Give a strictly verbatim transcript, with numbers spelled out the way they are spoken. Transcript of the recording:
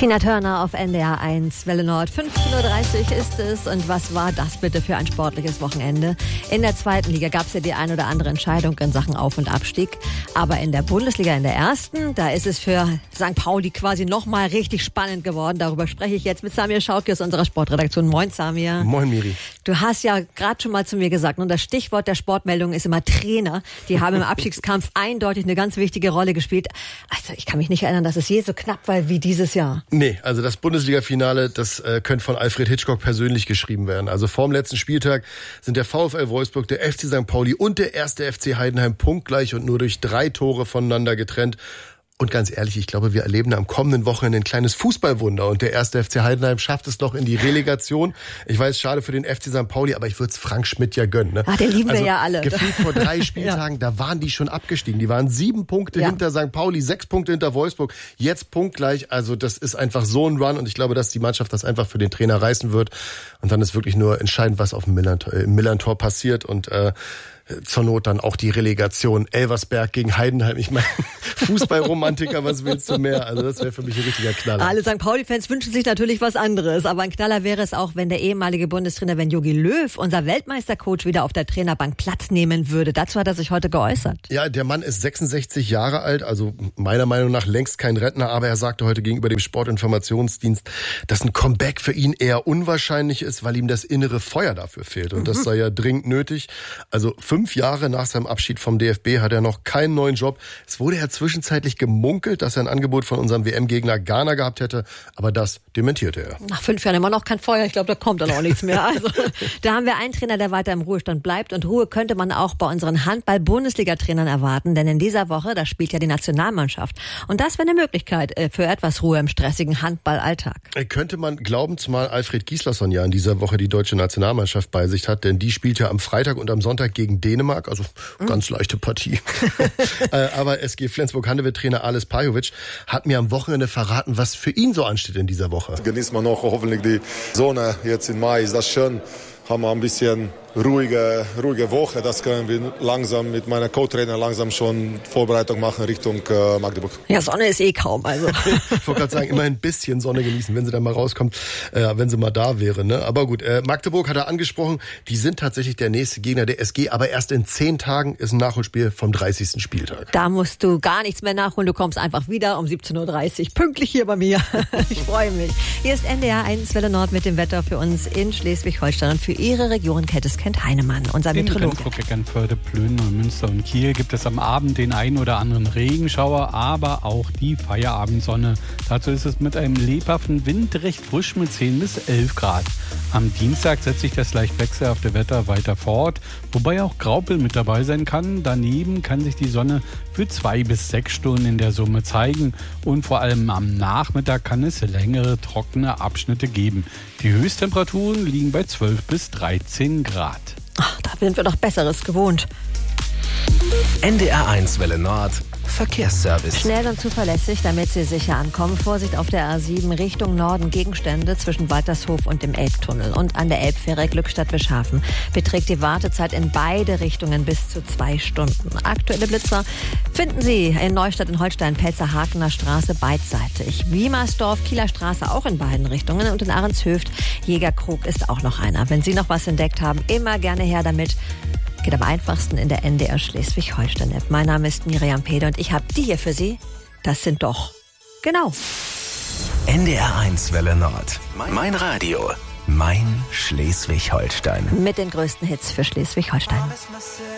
Tina Turner auf N D R eins, Welle Nord. fünfzehn Uhr dreißig ist es. Und was war das bitte für ein sportliches Wochenende? In der zweiten Liga gab es ja die ein oder andere Entscheidung in Sachen Auf- und Abstieg. Aber in der Bundesliga, in der ersten, da ist es für Sankt Pauli quasi nochmal richtig spannend geworden. Darüber spreche ich jetzt mit Samir Schauki aus unserer Sportredaktion. Moin, Samir. Moin, Miri. Du hast ja gerade schon mal zu mir gesagt, und das Stichwort der Sportmeldung ist immer Trainer. Die haben im Abstiegskampf eindeutig eine ganz wichtige Rolle gespielt. Also ich kann mich nicht erinnern, dass es je so knapp war wie dieses Jahr. Nee, also das Bundesliga-Finale, das äh, könnte von Alfred Hitchcock persönlich geschrieben werden. Also vorm letzten Spieltag sind der VfL Wolfsburg, der F C Sankt Pauli und der erste F C Heidenheim punktgleich und nur durch drei Tore voneinander getrennt. Und ganz ehrlich, ich glaube, wir erleben am kommenden Wochenende ein kleines Fußballwunder. Und der erste F C Heidenheim schafft es noch in die Relegation. Ich weiß, schade für den F C Sankt Pauli, aber ich würde es Frank Schmidt ja gönnen. Ne? Ach, den lieben also, wir ja alle. Gefühlt vor drei Spieltagen, ja. Da waren die schon abgestiegen. Die waren sieben Punkte ja. hinter Sankt Pauli, sechs Punkte hinter Wolfsburg. Jetzt punktgleich. Also das ist einfach so ein Run. Und ich glaube, dass die Mannschaft das einfach für den Trainer reißen wird. Und dann ist wirklich nur entscheidend, was auf dem Millern-Tor passiert. Und äh, zur Not dann auch die Relegation Elversberg gegen Heidenheim. Ich meine, Fußballromantiker, was willst du mehr? Also das wäre für mich ein richtiger Knaller. Alle Sankt Pauli-Fans wünschen sich natürlich was anderes. Aber ein Knaller wäre es auch, wenn der ehemalige Bundestrainer, wenn Jogi Löw, unser Weltmeistercoach, wieder auf der Trainerbank Platz nehmen würde. Dazu hat er sich heute geäußert. Ja, der Mann ist sechsundsechzig Jahre alt, also meiner Meinung nach längst kein Rentner. Aber er sagte heute gegenüber dem Sportinformationsdienst, dass ein Comeback für ihn eher unwahrscheinlich ist, weil ihm das innere Feuer dafür fehlt. Und das sei ja dringend nötig. Also Fünf Jahre nach seinem Abschied vom D F B hat er noch keinen neuen Job. Es wurde ja zwischenzeitlich gemunkelt, dass er ein Angebot von unserem W M-Gegner Ghana gehabt hätte, aber das dementierte er. Nach fünf Jahren immer noch kein Feuer, ich glaube, da kommt dann auch nichts mehr. Also, da haben wir einen Trainer, der weiter im Ruhestand bleibt, und Ruhe könnte man auch bei unseren Handball-Bundesliga-Trainern erwarten, denn in dieser Woche, da spielt ja die Nationalmannschaft. Und das wäre eine Möglichkeit für etwas Ruhe im stressigen Handballalltag. Könnte man glauben, zumal Alfred Gislason ja in dieser Woche die deutsche Nationalmannschaft bei sich hat, denn die spielt ja am Freitag und am Sonntag gegen Dänemark, also ganz leichte Partie. Aber S G Flensburg-Handewitt-Trainer Ales Pajovic hat mir am Wochenende verraten, was für ihn so ansteht in dieser Woche. Genießt man noch hoffentlich die Sonne jetzt im Mai, ist das schön. Haben wir ein bisschen ruhige, ruhige Woche. Das können wir langsam mit meiner Co-Trainer langsam schon Vorbereitung machen Richtung äh, Magdeburg. Ja, Sonne ist eh kaum. Also. Ich wollte gerade sagen, immer ein bisschen Sonne genießen, wenn sie dann mal rauskommt, äh, wenn sie mal da wäre. Ne? Aber gut, äh, Magdeburg hat er angesprochen. Die sind tatsächlich der nächste Gegner der S G, aber erst in zehn Tagen ist ein Nachholspiel vom dreißigsten Spieltag. Da musst du gar nichts mehr nachholen. Du kommst einfach wieder um siebzehn Uhr dreißig pünktlich hier bei mir. Ich freue mich. Hier ist N D R eins Welle Nord mit dem Wetter für uns in Schleswig-Holstein, und für Ihre Region kennt es Kent Heinemann, unser Meteorologe. In Rendsburg, Eckernförde, Plön, Neumünster und Kiel gibt es am Abend den ein oder anderen Regenschauer, aber auch die Feierabendsonne. Dazu ist es mit einem lebhaften Wind recht frisch mit zehn bis elf Grad. Am Dienstag setzt sich das leicht wechselhafte Wetter weiter fort, wobei auch Graupel mit dabei sein kann. Daneben kann sich die Sonne für zwei bis sechs Stunden in der Summe zeigen, und vor allem am Nachmittag kann es längere trockene Abschnitte geben. Die Höchsttemperaturen liegen bei zwölf bis dreizehn Grad. Ach, da sind wir doch Besseres gewohnt. N D R eins Welle Nord Verkehrsservice. Schnell und zuverlässig, damit Sie sicher ankommen. Vorsicht auf der A sieben Richtung Norden, Gegenstände zwischen Waltershof und dem Elbtunnel. Und an der Elbfähre Glückstadt-Wischhafen beträgt die Wartezeit in beide Richtungen bis zu zwei Stunden. Aktuelle Blitzer finden Sie in Neustadt in Holstein, Pelzer-Hakener Straße beidseitig. Wiemersdorf, Kieler Straße auch in beiden Richtungen, und in Ahrенshöft, Jägerkrug ist auch noch einer. Wenn Sie noch was entdeckt haben, immer gerne her damit. Geht am einfachsten in der N D R Schleswig-Holstein-App. Mein Name ist Miriam Pede und ich habe die hier für Sie. Das sind doch, genau. N D R eins Welle Nord. Mein Radio. Mein Schleswig-Holstein. Mit den größten Hits für Schleswig-Holstein.